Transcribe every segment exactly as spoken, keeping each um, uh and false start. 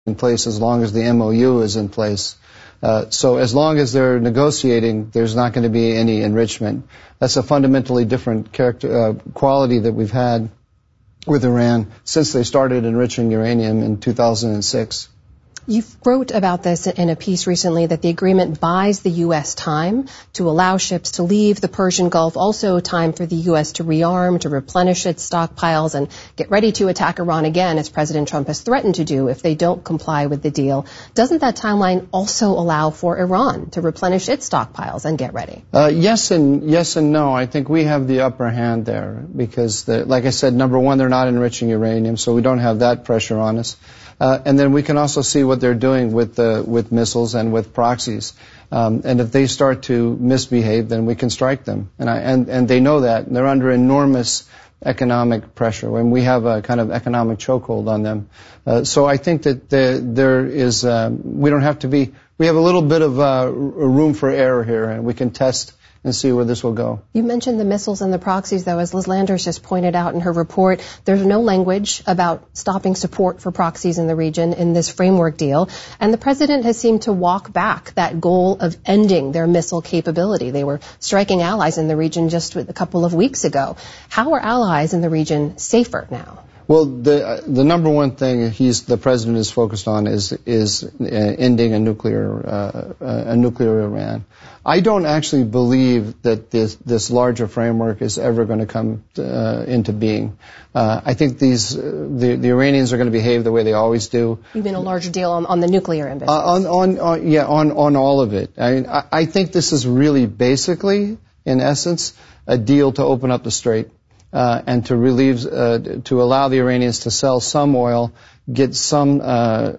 in place as long as the M O U is in place. Uh, so as long as they're negotiating, there's not going to be any enrichment. That's a fundamentally different character, uh, quality that we've had with Iran since they started enriching uranium in two thousand six. You wrote about this in a piece recently, that the agreement buys the U S time to allow ships to leave the Persian Gulf, also time for the U S to rearm, to replenish its stockpiles, and get ready to attack Iran again, as President Trump has threatened to do if they don't comply with the deal. Doesn't that timeline also allow for Iran to replenish its stockpiles and get ready? Uh, yes and yes and no. I think we have the upper hand there because, the, like I said, number one, they're not enriching uranium, so we don't have that pressure on us. Uh, and then we can also see what they're doing with uh, with missiles and with proxies. Um, and if they start to misbehave, then we can strike them. And I, and and they know that. They're under enormous economic pressure, and we have a kind of economic chokehold on them. Uh, so I think that the, there is um, we don't have to be. We have a little bit of uh, room for error here, and we can test and see where this will go. You mentioned the missiles and the proxies, though. As Liz Landers just pointed out in her report, there's no language about stopping support for proxies in the region in this framework deal. And the president has seemed to walk back that goal of ending their missile capability. They were striking allies in the region just a couple of weeks ago. How are allies in the region safer now? Well, the uh, the number one thing he's the president is focused on is is uh, ending a nuclear uh, a nuclear Iran. I don't actually believe that this this larger framework is ever going to come uh, into being. Uh, I think these uh, the the Iranians are going to behave the way they always do. You mean a larger deal on, on the nuclear ambitions? Uh, on, on on yeah on on all of it. I mean, I, I think this is really basically, in essence, a deal to open up the strait. Uh, and to relieve, uh, to allow the Iranians to sell some oil, get some uh,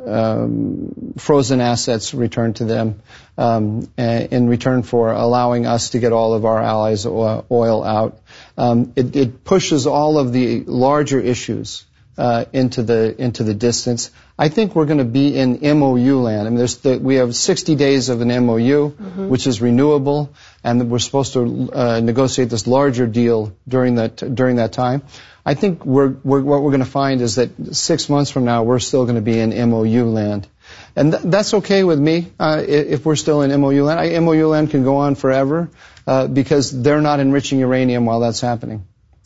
um, frozen assets returned to them um, in return for allowing us to get all of our allies' oil out. Um, it, it pushes all of the larger issues uh, into the into the distance. I think we're going to be in M O U land. I mean, there's the, we have sixty days of an M O U, mm-hmm. which is renewable, and we're supposed to uh, negotiate this larger deal during that during that time. I think we're, we're what we're going to find is that six months from now we're still going to be in M O U land, and th- that's okay with me uh, if we're still in M O U land. I, M O U land can go on forever uh, because they're not enriching uranium while that's happening.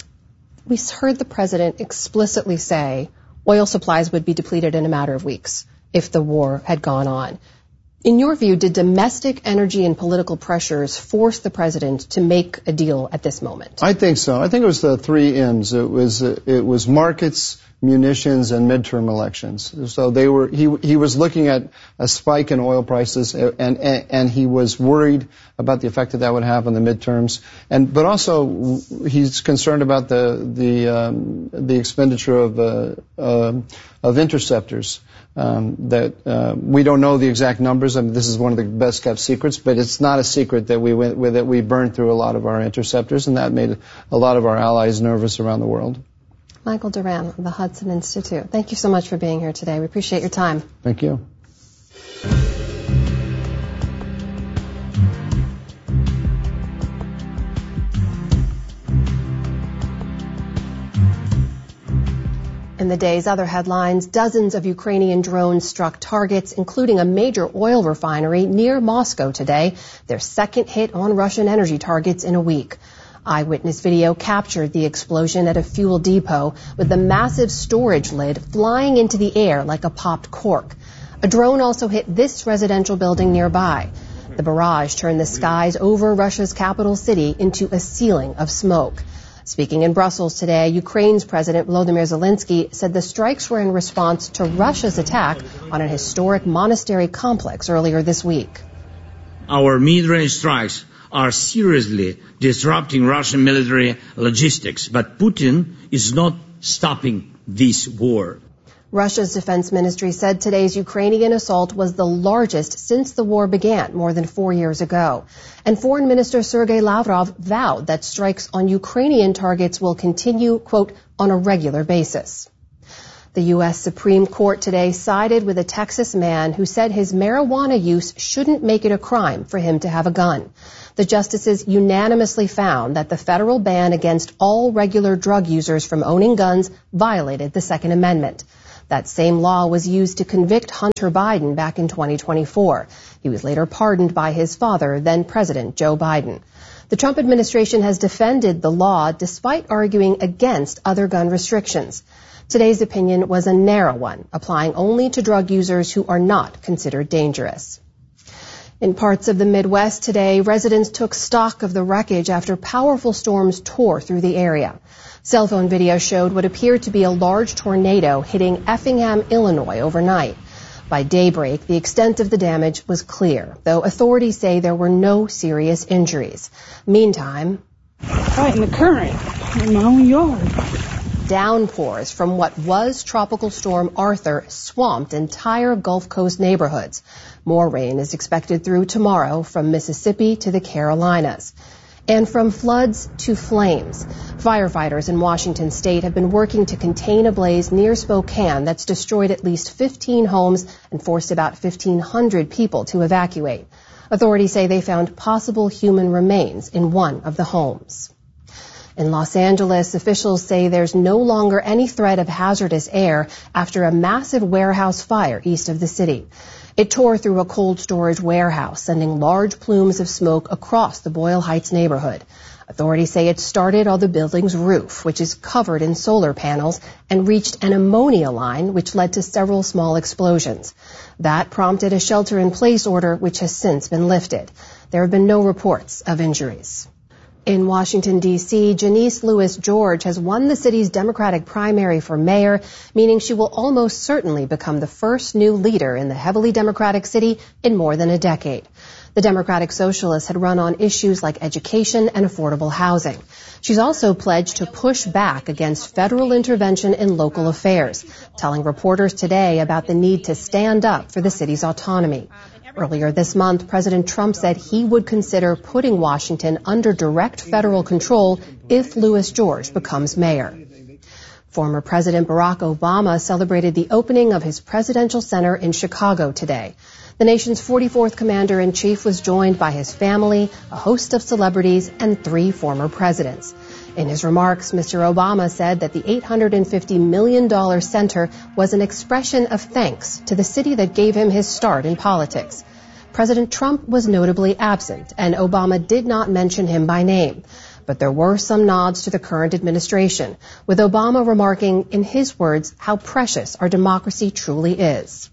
We heard the president explicitly say oil supplies would be depleted in a matter of weeks if the war had gone on. In your view, did domestic energy and political pressures force the president to make a deal at this moment? I think so. I think it was the three M's. It was uh, it was markets, munitions, and midterm elections. So they were. He he was looking at a spike in oil prices, and and, and he was worried about the effect that that would have on the midterms. And but also he's concerned about the the um, the expenditure of uh, uh, of interceptors. Um, that uh, we don't know the exact numbers. I mean, this is one of the best kept secrets, but it's not a secret that we went with it. We burned through a lot of our interceptors, and that made a lot of our allies nervous around the world. Michael Doran of the Hudson Institute, thank you so much for being here today. We appreciate your time. Thank you. In the day's other headlines, dozens of Ukrainian drones struck targets, including a major oil refinery near Moscow today, their second hit on Russian energy targets in a week. Eyewitness video captured the explosion at a fuel depot with the massive storage lid flying into the air like a popped cork. A drone also hit this residential building nearby. The barrage turned the skies over Russia's capital city into a ceiling of smoke. Speaking in Brussels today, Ukraine's President Volodymyr Zelensky said the strikes were in response to Russia's attack on an historic monastery complex earlier this week. Our mid-range strikes are seriously disrupting Russian military logistics, but Putin is not stopping this war. Russia's defense ministry said today's Ukrainian assault was the largest since the war began more than four years ago. And Foreign Minister Sergei Lavrov vowed that strikes on Ukrainian targets will continue, quote, on a regular basis. The U S Supreme Court today sided with a Texas man who said his marijuana use shouldn't make it a crime for him to have a gun. The justices unanimously found that the federal ban against all regular drug users from owning guns violated the Second Amendment. That same law was used to convict Hunter Biden back in twenty twenty-four. He was later pardoned by his father, then President Joe Biden. The Trump administration has defended the law despite arguing against other gun restrictions. Today's opinion was a narrow one, applying only to drug users who are not considered dangerous. In parts of the Midwest today, residents took stock of the wreckage after powerful storms tore through the area. Cell phone video showed what appeared to be a large tornado hitting Effingham, Illinois overnight. By daybreak, the extent of the damage was clear, though authorities say there were no serious injuries. Meantime, fighting the current in my own yard. Downpours from what was Tropical Storm Arthur swamped entire Gulf Coast neighborhoods. More rain is expected through tomorrow from Mississippi to the Carolinas. And from floods to flames. Firefighters in Washington state have been working to contain a blaze near Spokane that's destroyed at least fifteen homes and forced about fifteen hundred people to evacuate. Authorities say they found possible human remains in one of the homes. In Los Angeles, officials say there's no longer any threat of hazardous air after a massive warehouse fire east of the city. It tore through a cold storage warehouse, sending large plumes of smoke across the Boyle Heights neighborhood. Authorities say it started on the building's roof, which is covered in solar panels, and reached an ammonia line, which led to several small explosions. That prompted a shelter-in-place order, which has since been lifted. There have been no reports of injuries. In Washington, D C, Janice Lewis George has won the city's Democratic primary for mayor, meaning she will almost certainly become the first new leader in the heavily Democratic city in more than a decade. The Democratic Socialist had run on issues like education and affordable housing. She's also pledged to push back against federal intervention in local affairs, telling reporters today about the need to stand up for the city's autonomy. Earlier this month, President Trump said he would consider putting Washington under direct federal control if Lewis George becomes mayor. Former President Barack Obama celebrated the opening of his presidential center in Chicago today. The nation's forty-fourth commander-in-chief was joined by his family, a host of celebrities, and three former presidents. In his remarks, Mister Obama said that the eight hundred fifty million dollars center was an expression of thanks to the city that gave him his start in politics. President Trump was notably absent, and Obama did not mention him by name. But there were some nods to the current administration, with Obama remarking, in his words, how precious our democracy truly is.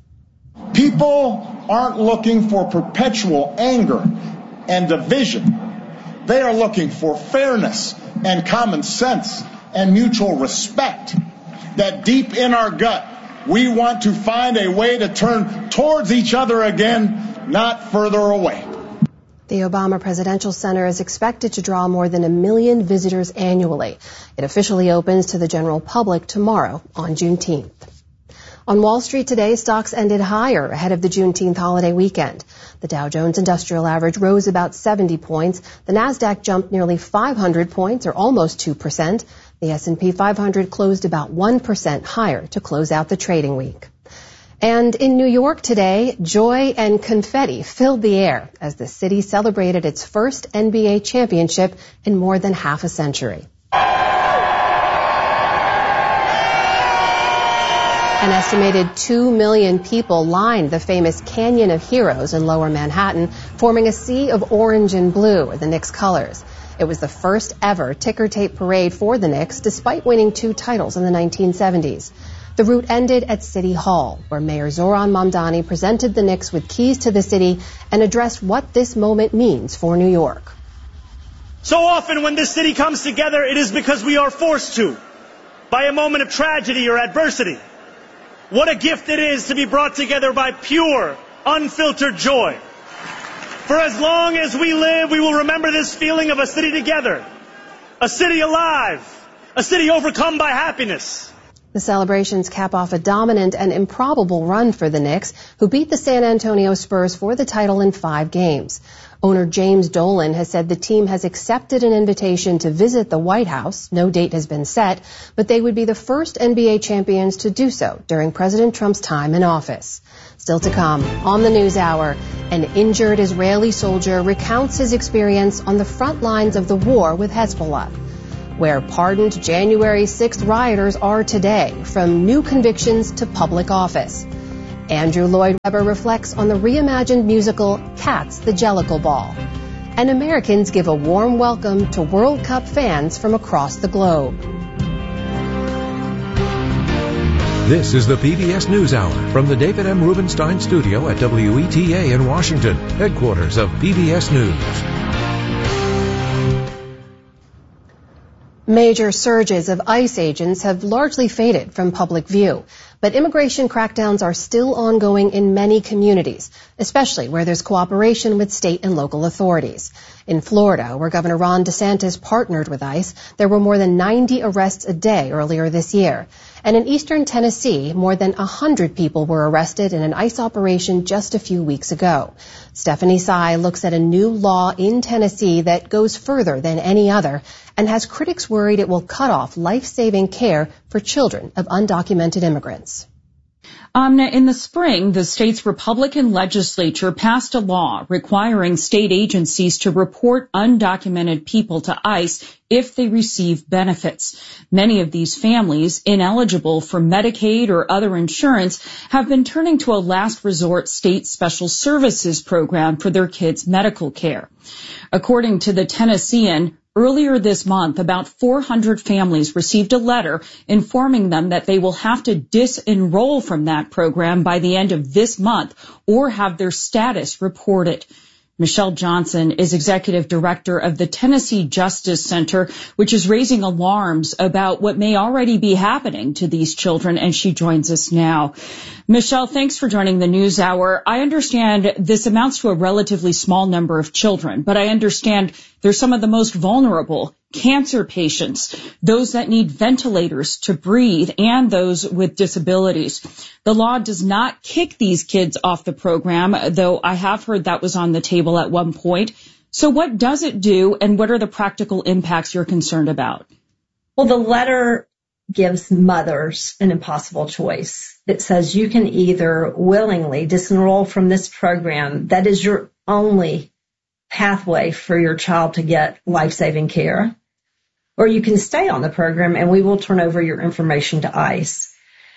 People aren't looking for perpetual anger and division. They are looking for fairness and common sense and mutual respect. That deep in our gut, we want to find a way to turn towards each other again, not further away. The Obama Presidential Center is expected to draw more than a million visitors annually. It officially opens to the general public tomorrow on Juneteenth. On Wall Street today, stocks ended higher ahead of the Juneteenth holiday weekend. The Dow Jones Industrial Average rose about seventy points. The Nasdaq jumped nearly five hundred points, or almost two percent. The S and P five hundred closed about one percent higher to close out the trading week. And in New York today, joy and confetti filled the air as the city celebrated its first N B A championship in more than half a century. An estimated two million people lined the famous Canyon of Heroes in Lower Manhattan, forming a sea of orange and blue, the Knicks' colors. It was the first ever ticker tape parade for the Knicks, despite winning two titles in the nineteen seventies. The route ended at City Hall, where Mayor Zoran Mamdani presented the Knicks with keys to the city and addressed what this moment means for New York. So often when this city comes together, it is because we are forced to, by a moment of tragedy or adversity. What a gift it is to be brought together by pure, unfiltered joy. For as long as we live, we will remember this feeling of a city together, a city alive, a city overcome by happiness. The celebrations cap off a dominant and improbable run for the Knicks, who beat the San Antonio Spurs for the title in five games. Owner James Dolan has said the team has accepted an invitation to visit the White House. No date has been set, but they would be the first N B A champions to do so during President Trump's time in office. Still to come, on the News Hour, an injured Israeli soldier recounts his experience on the front lines of the war with Hezbollah. where pardoned January sixth rioters are today, from new convictions to public office. Andrew Lloyd Webber reflects on the reimagined musical Cats, the Jellicle Ball. And Americans give a warm welcome to World Cup fans from across the globe. This is the P B S NewsHour from the David M. Rubenstein studio at W E T A in Washington, headquarters of P B S News. Major surges of ICE agents have largely faded from public view, but immigration crackdowns are still ongoing in many communities, especially where there's cooperation with state and local authorities. In Florida, where Governor Ron DeSantis partnered with ICE, there were more than ninety arrests a day earlier this year. And in eastern Tennessee, more than one hundred people were arrested in an ICE operation just a few weeks ago. Stephanie Sy looks at a new law in Tennessee that goes further than any other and has critics worried it will cut off life-saving care for children of undocumented immigrants. Amna, in the spring, the state's Republican legislature passed a law requiring state agencies to report undocumented people to ICE if they receive benefits. Many of these families, ineligible for Medicaid or other insurance, have been turning to a last resort state special services program for their kids' medical care. According to the Tennessean, earlier this month, about four hundred families received a letter informing them that they will have to disenroll from that program by the end of this month or have their status reported. Michelle Johnson is executive director of the Tennessee Justice Center, which is raising alarms about what may already be happening to these children, and she joins us now. Michelle, thanks for joining the NewsHour. I understand this amounts to a relatively small number of children, but I understand they're some of the most vulnerable, cancer patients, those that need ventilators to breathe, and those with disabilities. The law does not kick these kids off the program, though I have heard that was on the table at one point. So what does it do, and what are the practical impacts you're concerned about? Well, the letter gives mothers an impossible choice. It says you can either willingly disenroll from this program, that is your only pathway for your child to get life-saving care, or you can stay on the program and we will turn over your information to ICE,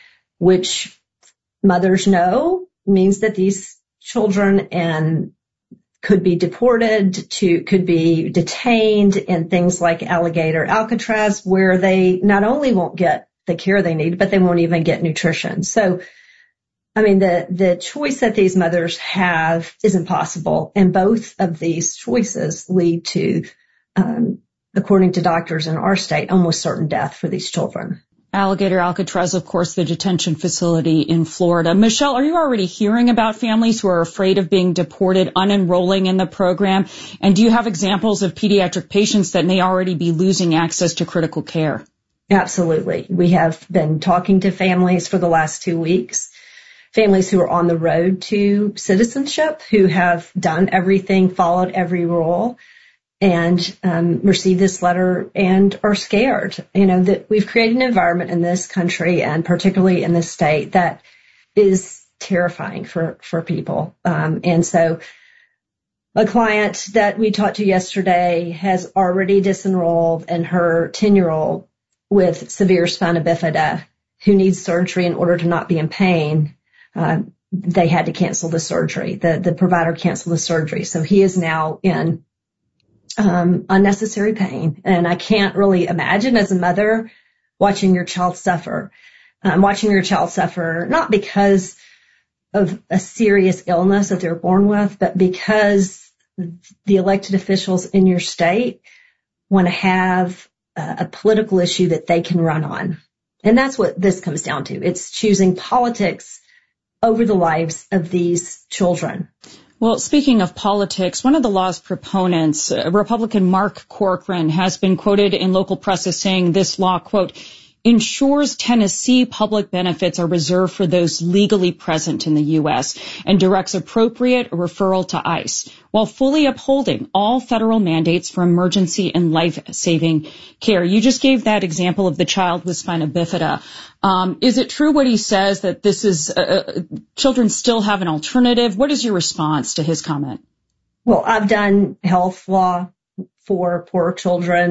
which mothers know means that these children and could be deported to, could be detained in things like Alligator, Alcatraz, where they not only won't get the care they need, but they won't even get nutrition. So, I mean, the, the choice that these mothers have is impossible. And both of these choices lead to, um, according to doctors in our state, almost certain death for these children. Alligator, Alcatraz, of course, the detention facility in Florida. Michelle, are you already hearing about families who are afraid of being deported, unenrolling in the program? And do you have examples of pediatric patients that may already be losing access to critical care? Absolutely. We have been talking to families for the last two weeks, families who are on the road to citizenship, who have done everything, followed every rule, and um, received this letter and are scared. You know, that we've created an environment in this country and particularly in this state that is terrifying for, for people. Um, and so a client that we talked to yesterday has already disenrolled, and her ten-year-old with severe spina bifida who needs surgery in order to not be in pain, uh, they had to cancel the surgery. The, the provider canceled the surgery. So he is now in Um, unnecessary pain. And I can't really imagine as a mother watching your child suffer, um, watching your child suffer, not because of a serious illness that they're born with, but because the elected officials in your state want to have a, a political issue that they can run on. And that's what this comes down to. It's choosing politics over the lives of these children. Well, speaking of politics, one of the law's proponents, uh, Republican Mark Corcoran, has been quoted in local press as saying this law, quote, ensures Tennessee public benefits are reserved for those legally present in the U S and directs appropriate referral to ICE, while fully upholding all federal mandates for emergency and life-saving care. You just gave that example of the child with spina bifida. Um, is it true what he says, that this is uh, children still have an alternative? What is your response to his comment? Well, I've done health law for poor children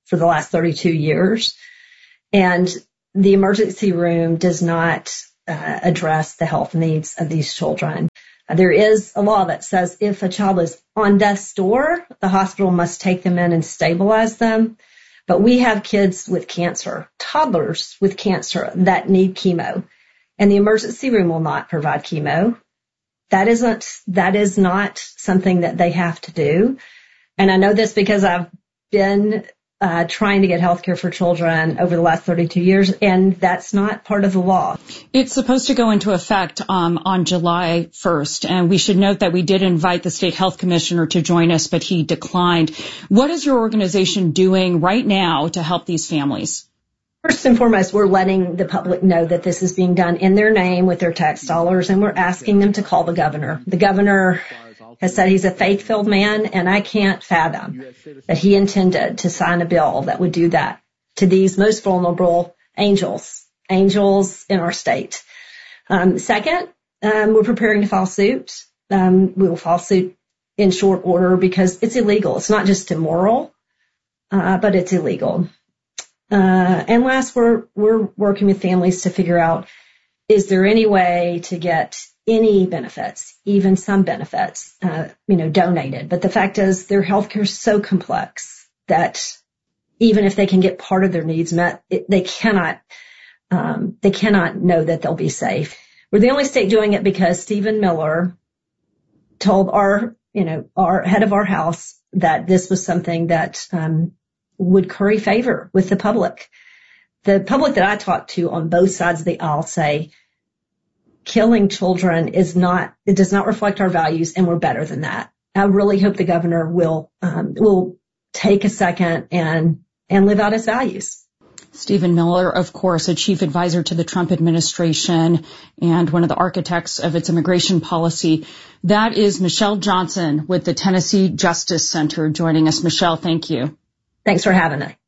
for the last thirty-two years. And the emergency room does not uh, address the health needs of these children. Uh, there is a law that says if a child is on death's door, the hospital must take them in and stabilize them. But we have kids with cancer, toddlers with cancer that need chemo, and the emergency room will not provide chemo. That isn't, that is not something that they have to do. And I know this because I've been uh, trying to get health care for children over the last thirty-two years, and that's not part of the law. It's supposed to go into effect um, on July first, and we should note that we did invite the state health commissioner to join us, but he declined. What is your organization doing right now to help these families? First and foremost, we're letting the public know that this is being done in their name with their tax dollars, and we're asking them to call the governor. The governor has said he's a faith-filled man, and I can't fathom that he intended to sign a bill that would do that to these most vulnerable angels, angels in our state. Um, second, um, we're preparing to file suit. Um, we will file suit in short order because it's illegal. It's not just immoral, uh, but it's illegal. Uh, and last, we're, we're working with families to figure out, is there any way to get any benefits, even some benefits, uh, you know, donated. But the fact is their healthcare is so complex that even if they can get part of their needs met, it, they cannot, um, they cannot know that they'll be safe. We're the only state doing it because Stephen Miller told our, you know, our head of our house that this was something that, um, would curry favor with the public. The public that I talk to on both sides of the aisle say, killing children is not, it does not reflect our values, and we're better than that. I really hope the governor will, um, will take a second and, and live out his values. Stephen Miller, of course, a chief advisor to the Trump administration and one of the architects of its immigration policy. That is Michelle Johnson with the Tennessee Justice Center joining us. Michelle, thank you. Thanks for having us.